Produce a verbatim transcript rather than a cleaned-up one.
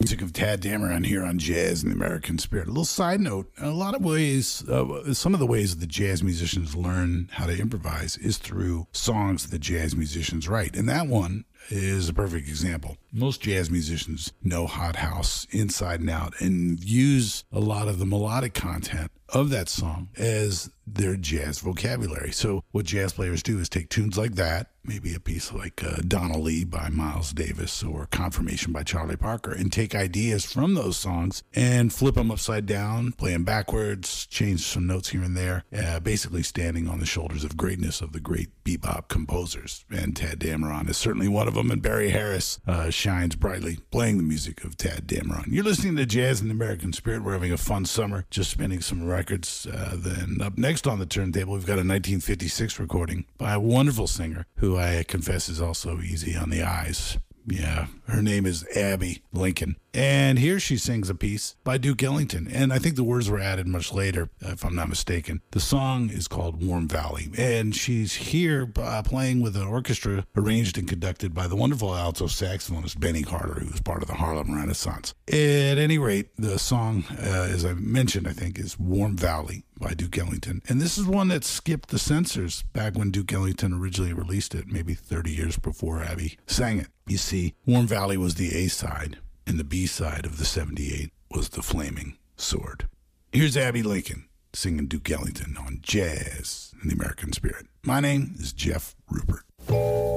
Music of Tad Dameron here on Jazz in the American Spirit. A little side note, in a lot of ways, uh, some of the ways that jazz musicians learn how to improvise is through songs that jazz musicians write. And that one is a perfect example. Most jazz musicians know Hot House inside and out and use a lot of the melodic content of that song as their jazz vocabulary. So what jazz players do is take tunes like that, maybe a piece like uh, Donna Lee by Miles Davis or Confirmation by Charlie Parker, and take ideas from those songs and flip them upside down, play them backwards, change some notes here and there, uh, basically standing on the shoulders of greatness of the great bebop composers. And Tad Dameron is certainly one of them, and Barry Harris uh, shines brightly playing the music of Tad Dameron. You're listening to Jazz in the American Spirit. We're having a fun summer, just spinning some records. Uh, then up next on the turntable, we've got a nineteen fifty-six recording by a wonderful singer who I confess is also easy on the eyes. Yeah, her name is Abbey Lincoln. And here she sings a piece by Duke Ellington. And I think the words were added much later, if I'm not mistaken. The song is called Warm Valley. And she's here uh, playing with an orchestra arranged and conducted by the wonderful alto saxophonist Benny Carter, who was part of the Harlem Renaissance. At any rate, the song, uh, as I mentioned, I think, is Warm Valley by Duke Ellington. And this is one that skipped the censors back when Duke Ellington originally released it, maybe thirty years before Abbey sang it. You see, Warm Valley was the A-side, and the B-side of the seventy-eight was The Flaming Sword. Here's Abbey Lincoln singing Duke Ellington on Jazz in the American Spirit. My name is Jeff Rupert.